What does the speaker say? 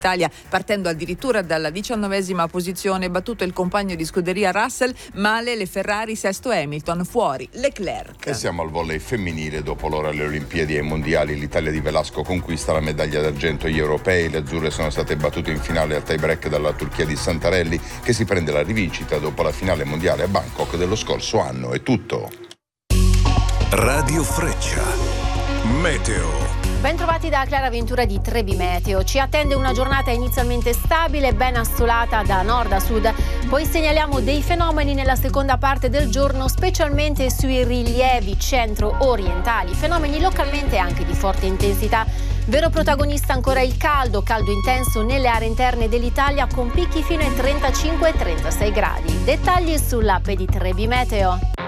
Italia, partendo addirittura dalla 19ª posizione, battuto il compagno di scuderia Russell, male le Ferrari, sesto Hamilton, fuori Leclerc. E siamo al volley femminile. Dopo l'ora alle Olimpiadi e ai Mondiali, l'Italia di Velasco conquista la medaglia d'argento agli europei. Le azzurre sono state battute in finale al tie break dalla Turchia di Santarelli, che si prende la rivincita dopo la finale mondiale a Bangkok dello scorso anno. È tutto. Radio Freccia. Meteo. Ben trovati da Clara Ventura di Trebi Meteo. Ci attende una giornata inizialmente stabile, ben assolata da nord a sud. Poi segnaliamo dei fenomeni nella seconda parte del giorno, specialmente sui rilievi centro-orientali. Fenomeni localmente anche di forte intensità. Vero protagonista ancora il caldo intenso nelle aree interne dell'Italia con picchi fino ai 35-36 gradi. Dettagli sull'app di Trebi Meteo.